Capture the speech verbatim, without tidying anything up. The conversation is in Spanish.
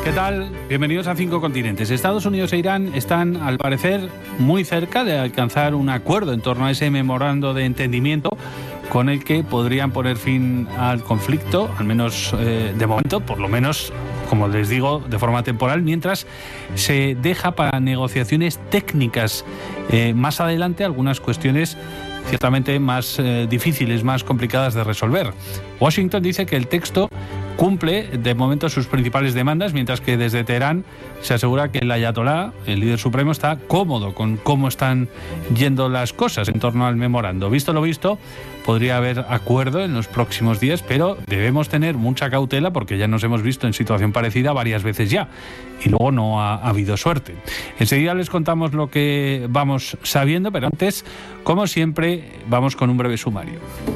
¿Qué tal? Bienvenidos a Cinco Continentes. Estados Unidos e Irán están, al parecer, muy cerca de alcanzar un acuerdo en torno a ese memorando de entendimiento con el que podrían poner fin al conflicto, al menos eh, de momento, por lo menos, como les digo, de forma temporal, mientras se deja para negociaciones técnicas eh, más adelante algunas cuestiones ciertamente más eh, difíciles, más complicadas de resolver. Washington dice que el texto cumple de momento sus principales demandas, mientras que desde Teherán se asegura que el ayatolá, el líder supremo, está cómodo con cómo están yendo las cosas en torno al memorando. Visto lo visto, podría haber acuerdo en los próximos días, pero debemos tener mucha cautela porque ya nos hemos visto en situación parecida varias veces ya y luego no ha, ha habido suerte. Enseguida les contamos lo que vamos sabiendo, pero antes, como siempre, vamos con un breve sumario.